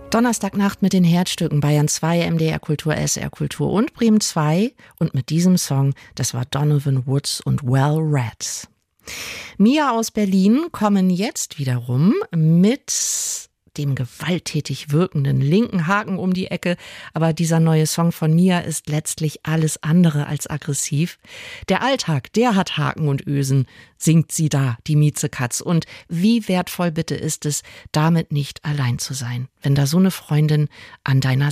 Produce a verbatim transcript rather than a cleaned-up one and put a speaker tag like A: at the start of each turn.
A: Donnerstagnacht mit den Herzstücken Bayern zwei, M D R Kultur, S R Kultur und Bremen zwei. Und mit diesem Song, das war Donovan Woods und Well Rats. Mia aus Berlin kommen jetzt wiederum mit dem gewalttätig wirkenden linken Haken um die Ecke. Aber dieser neue Song von Mia ist letztlich alles andere als aggressiv. Der Alltag, der hat Haken und Ösen, singt sie da, die Miezekatz. Und wie wertvoll bitte ist es, damit nicht allein zu sein, wenn da so eine Freundin an deiner